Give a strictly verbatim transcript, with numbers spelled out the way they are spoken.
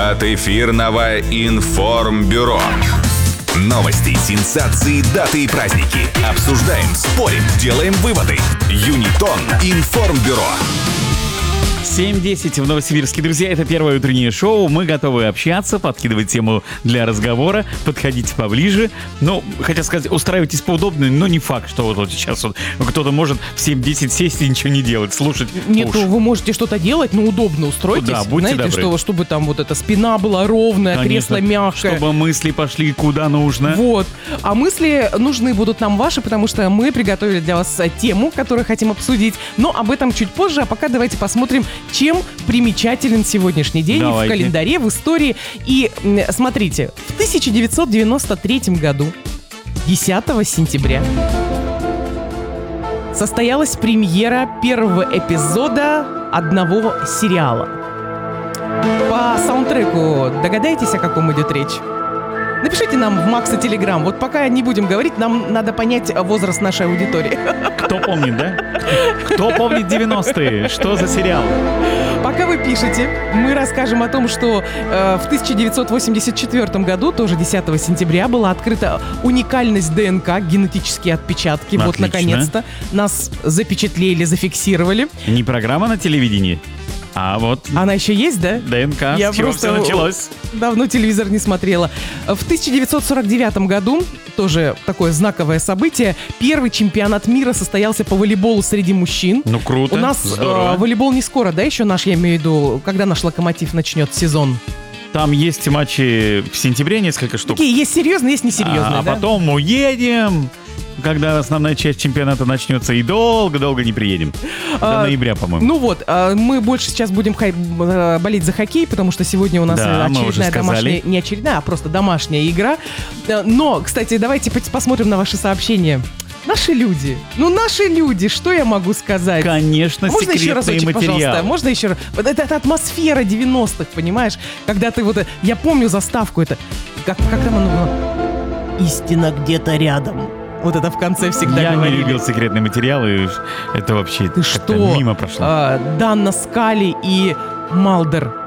от эфирного информбюро. Новости, сенсации, даты и праздники. Обсуждаем, спорим, делаем выводы. Юнитон информбюро. семь десять в Новосибирске. Друзья, это первое утреннее шоу. Мы готовы общаться, подкидывать тему для разговора. Подходите поближе. Ну, хотя сказать, устраивайтесь поудобнее, но не факт, что вот, вот сейчас вот кто-то может в семь десять сесть и ничего не делать, слушать. Нет, ну вы можете что-то делать, но удобно устройтесь. Да, будьте Знаете, добры. что, чтобы там вот эта спина была ровная, Конечно, кресло мягкое. чтобы мысли пошли куда нужно. Вот. А мысли нужны будут нам ваши, потому что мы приготовили для вас тему, которую хотим обсудить. Но об этом чуть позже. А пока давайте посмотрим, чем примечателен сегодняшний день Давайте. в календаре, в истории. И м, смотрите, в тысяча девятьсот девяносто третьем году, десятого сентября, состоялась премьера первого эпизода одного сериала. По саундтреку догадаетесь, о каком идет речь? Напишите нам в Макса Телеграм. Вот пока не будем говорить, нам надо понять возраст нашей аудитории. Кто помнит, да? Кто помнит девяностые? Что за сериал? Пока вы пишете, мы расскажем о том, что э, в тысяча девятьсот восемьдесят четвёртом году, тоже десятого сентября, была открыта уникальность ДНК, генетические отпечатки. Отлично. Вот, наконец-то, нас запечатлели, зафиксировали. Не программа на телевидении, а вот Она еще есть, да? ДНК, Я с чего просто все началось. давно телевизор не смотрела. В тысяча девятьсот сорок девятом году, тоже такое знаковое событие, первый чемпионат мира состоялся по волейболу среди мужчин. Ну, круто, У нас здорово. э, волейбол не скоро, да, еще наш, я имею в виду, когда наш Локомотив начнет сезон? Там есть матчи в сентябре, несколько штук. Такие есть серьезные, есть несерьезные, а, да? а потом уедем, когда основная часть чемпионата начнется, и долго-долго не приедем. До А, ноября, по-моему. Ну вот, а, мы больше сейчас будем хай- э, болеть за хоккей, потому что сегодня у нас Да, э, мы уже очередная сказали. домашняя, не очередная, а просто домашняя игра. Э, Но, кстати, давайте пос- посмотрим на ваши сообщения. Наши люди, ну наши люди, что я могу сказать? Конечно, Можно еще секретные разочек, пожалуйста? материалы. Можно еще раз? Вот это, это атмосфера девяностых, понимаешь? Когда ты вот... э, Я помню заставку это. Как, как там оно было? Истина где-то рядом. Вот это в конце всегда Я говорили. не любил секретные материалы. Это вообще Ты как-то что? мимо прошло. А, Данна Скали и Малдер.